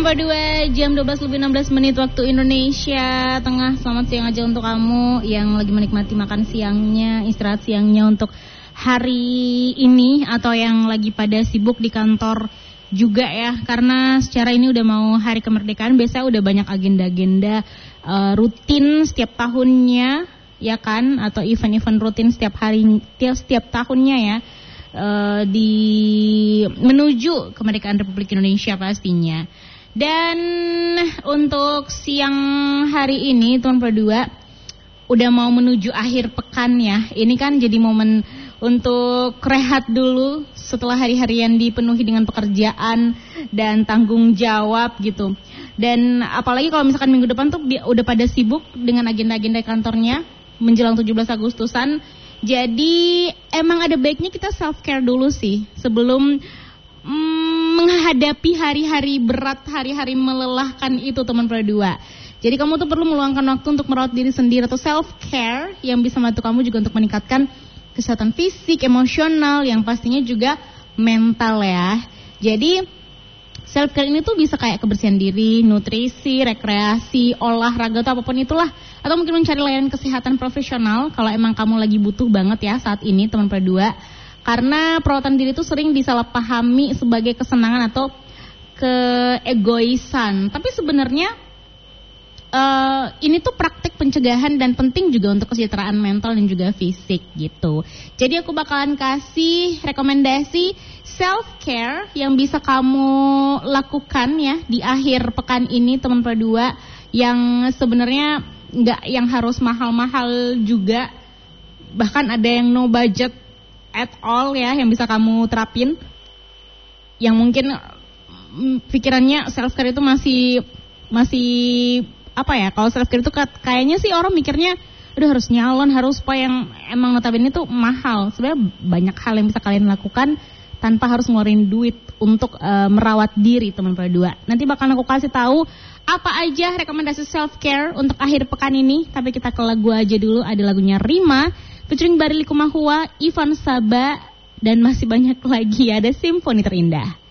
berdua jam 12:16 waktu Indonesia Tengah. Selamat siang aja untuk kamu yang lagi menikmati makan siangnya, istirahat siangnya untuk hari ini, atau yang lagi pada sibuk di kantor juga ya. Karena secara ini udah mau hari kemerdekaan, biasanya udah banyak agenda-agenda rutin setiap tahunnya ya kan, atau event-event rutin setiap hari, setiap tahunnya ya, di menuju kemerdekaan Republik Indonesia pastinya. Dan untuk siang hari ini tahun berdua udah mau menuju akhir pekan ya. Ini kan jadi momen untuk rehat dulu setelah hari-harian dipenuhi dengan pekerjaan dan tanggung jawab gitu. Dan apalagi kalau misalkan minggu depan tuh udah pada sibuk dengan agenda-agenda kantornya menjelang 17 Agustusan. Jadi emang ada baiknya kita self care dulu sih sebelum menghadapi hari-hari berat, hari-hari melelahkan itu teman berdua. Jadi kamu tuh perlu meluangkan waktu untuk merawat diri sendiri atau self care yang bisa membantu kamu juga untuk meningkatkan kesehatan fisik, emosional, yang pastinya juga mental ya. Jadi self care ini tuh bisa kayak kebersihan diri, nutrisi, rekreasi, olahraga atau apapun itulah, atau mungkin mencari layanan kesehatan profesional kalau emang kamu lagi butuh banget ya saat ini teman berdua. Karena perawatan diri itu sering disalahpahami sebagai kesenangan atau keegoisan. Tapi sebenarnya ini tuh praktik pencegahan dan penting juga untuk kesejahteraan mental dan juga fisik gitu. Jadi aku bakalan kasih rekomendasi self-care yang bisa kamu lakukan ya di akhir pekan ini teman berdua, yang sebenarnya nggak yang harus mahal-mahal juga. Bahkan ada yang no budget at all ya yang bisa kamu terapin, yang mungkin pikirannya self care itu masih apa ya, kalau self care itu kayaknya sih orang mikirnya udah harus nyalon, harus apa yang emang notabene itu mahal. Sebenarnya banyak hal yang bisa kalian lakukan tanpa harus ngeluarin duit untuk merawat diri teman berdua. Nanti bakal aku kasih tahu apa aja rekomendasi self care untuk akhir pekan ini. Tapi kita ke lagu aja dulu, ada lagunya Rima featuring Barry Likumahua, Ivan Saba, dan masih banyak lagi, ada Simfoni Terindah.